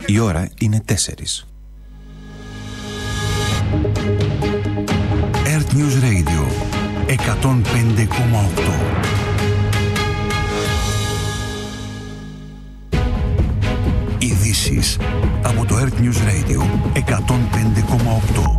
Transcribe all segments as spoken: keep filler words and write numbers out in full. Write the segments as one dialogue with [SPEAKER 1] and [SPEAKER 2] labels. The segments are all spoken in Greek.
[SPEAKER 1] Η ώρα είναι τέσσερις. Earth News Radio εκατόν πέντε κόμμα οκτώ. Ειδήσεις από το Earth News Radio εκατόν πέντε κόμμα οκτώ.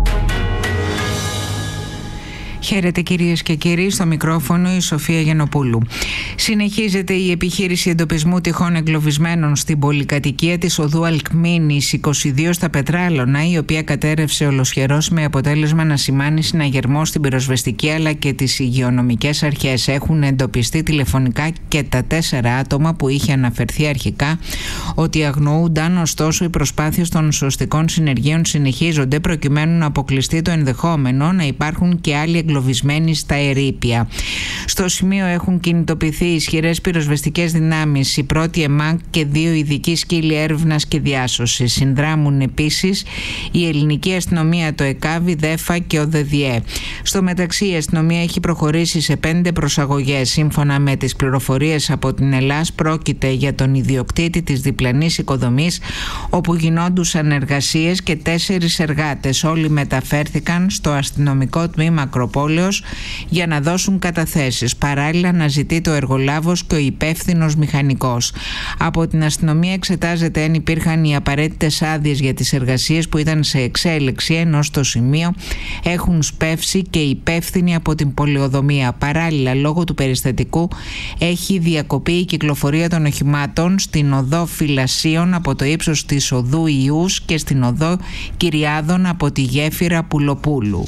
[SPEAKER 2] Χαίρετε κυρίες και κύριοι, στο μικρόφωνο η Σοφία Γενοπούλου. Συνεχίζεται η επιχείρηση εντοπισμού τυχών εγκλωβισμένων στην πολυκατοικία της οδού Αλκμήνης είκοσι δύο στα Πετράλωνα, η οποία κατέρρευσε ολοσχερός με αποτέλεσμα να σημάνει συναγερμό στην πυροσβεστική αλλά και τις υγειονομικές αρχές. Έχουν εντοπιστεί τηλεφωνικά και τα τέσσερα άτομα που είχε αναφερθεί αρχικά ότι αγνοούνταν, ωστόσο οι προσπάθειες των σωστικών συνεργείων συνεχίζονται προκειμένου να αποκλειστεί το ενδεχόμενο να υπάρχουν και άλλοι εγκλωβισμένοι στα ερείπια. Στο σημείο έχουν κινητοποιηθεί ισχυρές πυροσβεστικές δυνάμεις, η πρώτη ΕΜΑΚ και δύο ειδικοί σκύλοι έρευνας και διάσωσης. Συνδράμουν επίσης η ελληνική αστυνομία, το ΕΚΑΒ, η ΔΕΦΑ και ο ΔΕΔΙΕ. Στο μεταξύ, η αστυνομία έχει προχωρήσει σε πέντε προσαγωγές. Σύμφωνα με τις πληροφορίες από την Ελλάς, πρόκειται για τον ιδιοκτήτη της διπλανής οικοδομής όπου γινόντουσαν εργασίες και τέσσερις εργάτες. Όλοι μεταφέρθηκαν στο αστυνομικό τμήμα Ακροπόλεως για να δώσουν καταθέσεις. Παράλληλα, αναζητεί το εργολάβος και ο υπεύθυνος μηχανικός. Από την αστυνομία εξετάζεται αν υπήρχαν οι απαραίτητες άδειες για τις εργασίες που ήταν σε εξέλιξη, ενώ στο σημείο έχουν σπεύσει και υπεύθυνοι από την πολεοδομία. Παράλληλα, λόγω του περιστατικού έχει διακοπεί η κυκλοφορία των οχημάτων στην οδό Φυλασίων από το ύψος της οδού Ιούς και στην οδό Κυριάδων από τη γέφυρα Πουλοπούλου.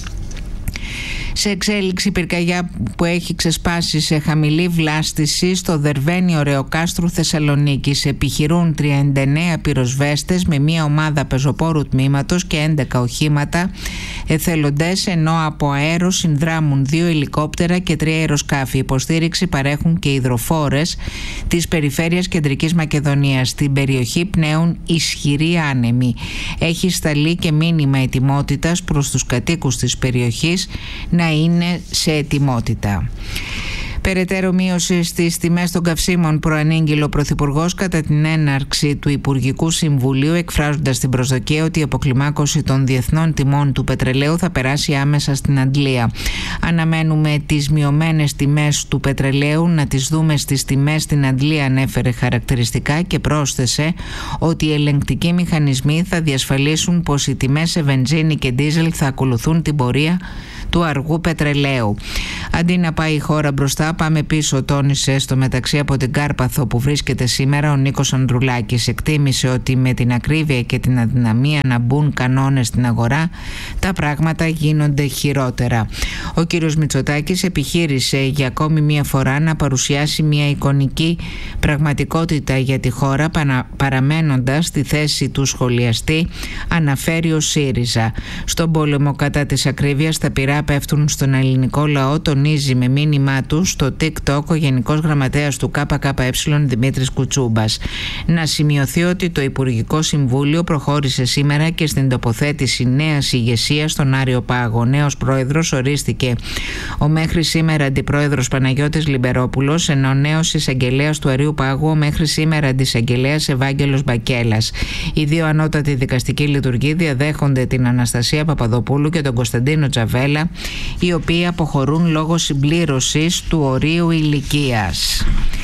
[SPEAKER 2] Σε εξέλιξη, πυρκαγιά που έχει ξεσπάσει σε χαμηλή βλάστηση στο Δερβαίνιο Ρεοκάστρου Θεσσαλονίκης. Επιχειρούν τριάντα εννέα πυροσβέστες με μια ομάδα πεζοπόρου τμήματος και έντεκα οχήματα εθελοντές, ενώ από αέρο συνδράμουν δύο ελικόπτερα και τρία αεροσκάφη. Υποστήριξη παρέχουν και υδροφόρες της περιφέρειας Κεντρικής Μακεδονίας. Στην περιοχή πνέουν ισχυροί άνεμοι. Έχει σταλεί και μήνυμα ετοιμότητας προς τους κατοίκους της περιοχής να είναι σε ετοιμότητα. Περαιτέρω μείωση στις τιμές των καυσίμων προανήγγειλε ο Πρωθυπουργός κατά την έναρξη του Υπουργικού Συμβουλίου, εκφράζοντας την προσδοκία ότι η αποκλιμάκωση των διεθνών τιμών του πετρελαίου θα περάσει άμεσα στην Αντλία. Αναμένουμε τις μειωμένες τιμές του πετρελαίου να τις δούμε στις τιμές στην Αντλία, ανέφερε χαρακτηριστικά και πρόσθεσε ότι οι ελεγκτικοί μηχανισμοί θα διασφαλίσουν πως οι τιμές σε βενζίνη και ντίζελ θα ακολουθούν την πορεία του αργού πετρελαίου. Αντί να πάει η χώρα μπροστά, πάμε πίσω, τόνισε στο μεταξύ από την Κάρπαθο που βρίσκεται σήμερα ο Νίκος Ανδρουλάκης. Εκτίμησε ότι με την ακρίβεια και την αδυναμία να μπουν κανόνες στην αγορά, τα πράγματα γίνονται χειρότερα. Ο κύριος Μητσοτάκης επιχείρησε για ακόμη μία φορά να παρουσιάσει μία εικονική πραγματικότητα για τη χώρα, παραμένοντας στη θέση του σχολιαστή, αναφέρει ο ΣΥΡΙΖΑ. Στον πόλεμο κατά της ακρίβειας τα πυρά πέφτουν στον ελληνικό λαό, τονίζει με μήνυμά του στο TikTok ο Γενικός Γραμματέας του ΚΚΕ Δημήτρης Κουτσούμπας. Να σημειωθεί ότι το Υπουργικό Συμβούλιο προχώρησε σήμερα και στην τοποθέτηση νέας ηγεσίας στον Άριο Πάγο. Νέος πρόεδρος ορίστηκε ο μέχρι σήμερα αντιπρόεδρος Παναγιώτης Λιμπερόπουλος, ενώ ο νέος εισαγγελέας του Αρείου Πάγου ο μέχρι σήμερα αντισαγγελέας Ευάγγελος Μπακέλας. Οι δύο ανώτατοι δικαστικοί λειτουργοί διαδέχονται την Αναστασία Παπαδοπούλου και τον Κωνσταντίνο Τζαβέλα, οι οποίοι αποχωρούν λόγω συμπλήρωσης του ορίου ηλικίας.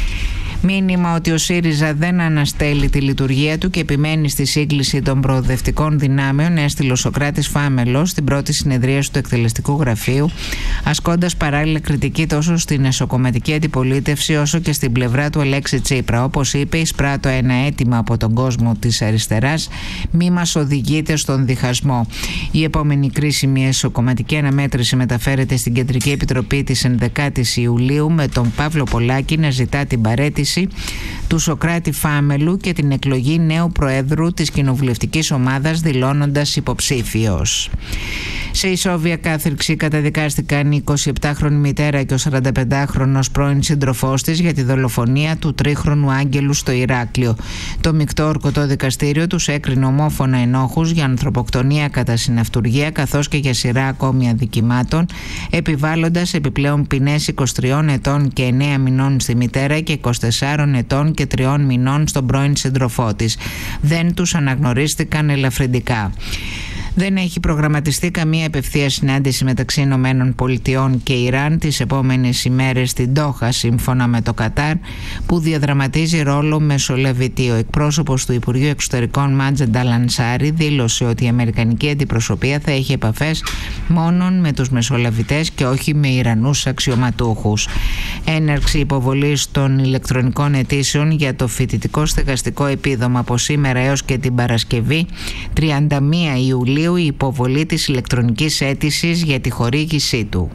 [SPEAKER 2] Μήνυμα ότι ο ΣΥΡΙΖΑ δεν αναστέλει τη λειτουργία του και επιμένει στη σύγκληση των προοδευτικών δυνάμεων, έστειλε ο Σωκράτης Φάμελος στην πρώτη συνεδρίαση του εκτελεστικού γραφείου, ασκώντας παράλληλα κριτική τόσο στην εσωκομματική αντιπολίτευση όσο και στην πλευρά του Αλέξη Τσίπρα. Όπως είπε, εισπράττω ένα αίτημα από τον κόσμο της αριστεράς, μη μας οδηγείτε στον διχασμό. Η επόμενη κρίσιμη εσωκομματική αναμέτρηση μεταφέρεται στην Κεντρική Επιτροπή της ενδεκάτης Ιουλίου, με τον Παύλο Πολάκη να ζητά την παραίτηση του Σωκράτη Φάμελου και την εκλογή νέου Προέδρου της κοινοβουλευτικής ομάδας, δηλώνοντας υποψήφιος. Σε ισόβια κάθριξη καταδικάστηκαν η εικοσιεπτάχρονη μητέρα και ο σαρανταπεντάχρονος πρώην σύντροφός της για τη δολοφονία του τρίχρονου Άγγελου στο Ηράκλειο. Το μεικτό ορκωτό δικαστήριο τους έκρινε ομόφωνα ενόχους για ανθρωποκτονία κατά συναυτουργία καθώς και για σειρά ακόμη αδικημάτων, επιβάλλοντας επιπλέον ποινές είκοσι τριών ετών και εννέα μηνών στη μητέρα και είκοσι τεσσάρων ετών και τριών μηνών στον πρώην σύντροφό της. Δεν τους αναγνωρίστηκαν ελαφρυντικά. Δεν έχει προγραμματιστεί καμία απευθεία συνάντηση μεταξύ Ηνωμένων Πολιτειών και Ιράν τις επόμενες ημέρες στην Ντόχα, σύμφωνα με το Κατάρ, που διαδραματίζει ρόλο μεσολαβητή. Ο εκπρόσωπος του Υπουργείου Εξωτερικών Μάτζεντ Αλ-Ανσάρι δήλωσε ότι η αμερικανική αντιπροσωπεία θα έχει επαφές μόνον με τους μεσολαβητές και όχι με Ιρανούς αξιωματούχους. Έναρξη υποβολής των ηλεκτρονικών αιτήσεων για το φοιτητικό στεγαστικό επίδομα από σήμερα έως και την Παρασκευή τριάντα μία Ιουλίου, η υποβολή της ηλεκτρονικής αίτησης για τη χορήγησή του.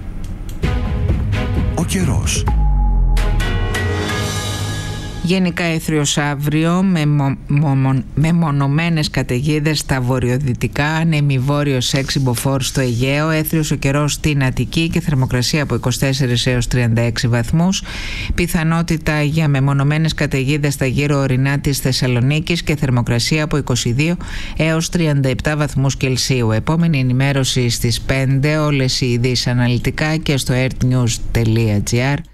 [SPEAKER 1] Ο καιρός.
[SPEAKER 2] Γενικά έθριος αύριο με, μο, μο, με μονομένες καταιγίδες στα βορειοδυτικά, ανέμει βόρειος έξι μποφόρ στο Αιγαίο, έθριος ο καιρός στην Αττική και θερμοκρασία από είκοσι τέσσερις έως τριάντα έξι βαθμούς. Πιθανότητα για μεμονωμένες καταιγίδες στα γύρω ορεινά της Θεσσαλονίκης και θερμοκρασία από είκοσι δύο έως τριάντα επτά βαθμούς Κελσίου. Επόμενη ενημέρωση στις πέντε, όλες οι ειδήσεις αναλυτικά και στο airnews τελεία gr.